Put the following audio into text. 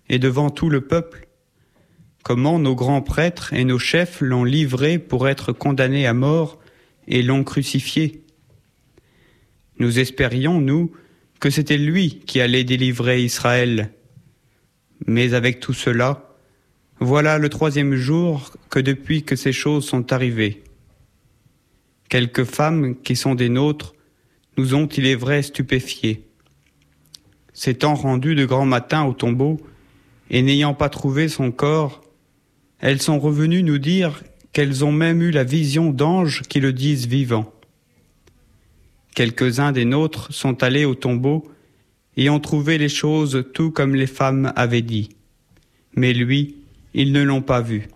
et devant tout le peuple, comment nos grands prêtres et nos chefs l'ont livré pour être condamné à mort et l'ont crucifié. Nous espérions, nous, que c'était lui qui allait délivrer Israël. Mais avec tout cela, voilà le 3e jour que depuis que ces choses sont arrivées. Quelques femmes qui sont des nôtres nous ont, il est vrai, stupéfiés. S'étant rendues de grand matin au tombeau et n'ayant pas trouvé son corps, elles sont revenues nous dire qu'elles ont même eu la vision d'anges qui le disent vivant. Quelques-uns des nôtres sont allés au tombeau et ont trouvé les choses tout comme les femmes avaient dit. Mais lui, ils ne l'ont pas vu.